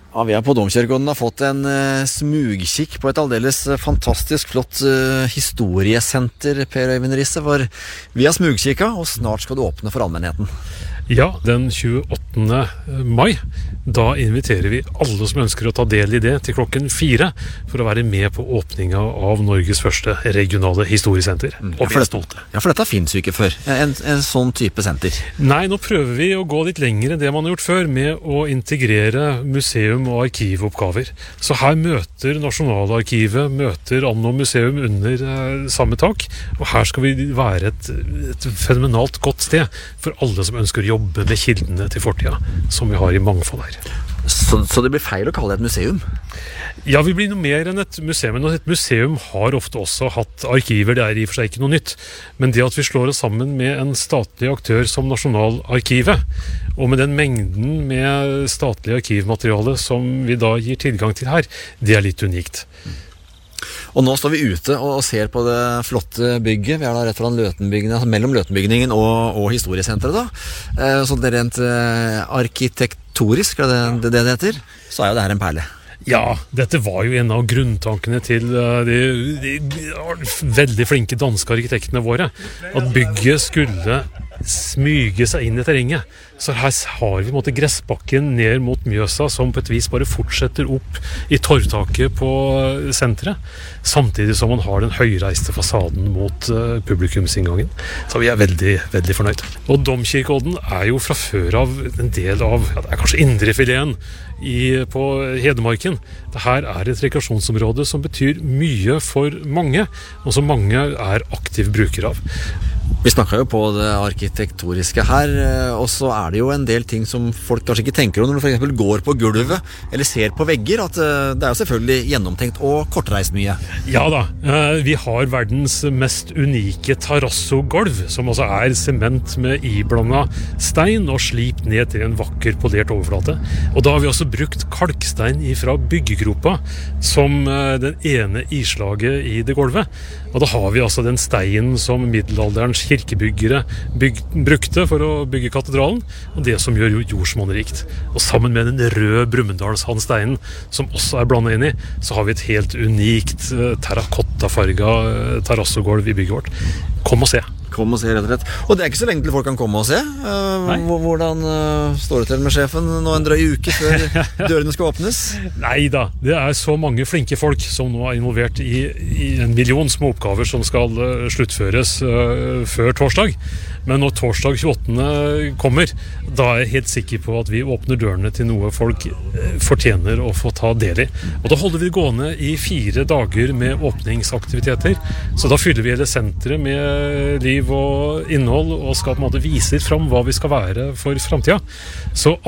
Ja, vi på Domkirkegården har fått en smugkikk på et aldeles fantastisk flott historiesenter, Per Øyvind Risse, for vi har smugkikka, og snart skal det åpne for allmennheten. Ja, den 28. mai, da inviterer vi alle som ønsker å ta del i det til klokken 4 for å være med på åpninga av Norges første regionale historiesenter. Og vi stolte. Ja, for dette finnes jo ikke før, en sånn type senter. Nei, nå prøver vi å gå litt lenger enn det man har gjort før, med å integrere museum- og arkivoppgaver. Så her møter Nasjonalarkivet, møter Anno museum under samme tak, og her skal vi være et fenomenalt godt sted for alle som ønsker å jobbe med kildene til fortida, som vi har i mangfold her. Så det blir feil å kalle det et museum? Ja, vi blir noe mer enn et museum. Et museum har ofte også hatt arkiver, det i og for seg ikke noe nytt. Men det at vi slår oss sammen med en statlig aktør som Nasjonalarkivet, og med den mengden med statlig arkivmateriale som vi da gir tilgang til her, det litt unikt. Og nå står vi ute og ser på det flotte bygget. Vi da rett foran Løtenbygningen, altså mellom Løtenbygningen og historiesenteret da. Så det rent arkitektonisk, det heter, så jo det her en perle. Ja, dette var jo en av grunntankene til de veldig flinke danske arkitektene våre. At bygget skulle smyge seg inn i terrenget. Så her har vi måtte gressbakken ned mot Mjøsa, som på et vis bare fortsetter opp i torvtaket på senteret, samtidig som man har den høyreiste fasaden mot publikumsinngangen. Så vi veldig, veldig fornøyd. Og Domkirkeodden jo fra før av en del av, ja, det kanskje indrefileten på Hedmarken. Dette et rekreasjonsområde som betyr mye for mange, og som mange aktiv bruker av. Vi snakket jo på det arkitektoniske her, og så det jo en del ting som folk kanskje ikke tenker om når du for eksempel går på gulvet eller ser på vegger, at det jo selvfølgelig gjennomtenkt og kortreist mye. Ja da, vi har verdens mest unike terrassogolv, som altså sement med iblandet stein og slipt ned til en vakker polert overflate. Og da har vi også brukt kalkstein fra byggegropa som den ene islaget i det gulvet. Og da har vi altså den steinen som middelalderens kirkebyggere brukte for å bygge katedralen, og det som gjør jordsmonnet rikt. Og sammen med den røde Brumunddalshandsteinen, som også blandet inn i, så har vi et helt unikt terrakottafarga terrassogolv i bygget vårt. Kom og se. Kom og se, rett og slett. Og det ikke så lenge til folk kan komme og se. Hvordan står det til med sjefen nå en drøy uke før dørene skal åpnes? Neida, det så mange flinke folk som nå involvert i 1 million små oppgaver som skal sluttføres før torsdag. Men når torsdag 28. kommer, da jeg helt sikker på at vi åpner dørene til noe folk fortjener å få ta del i. Og da holder vi gående i 4 dager med åpningsaktiviteter. Så da fyller vi hele senteret med liv og innhold, og skal på en måte vise litt fram hva vi skal være for fremtiden. Så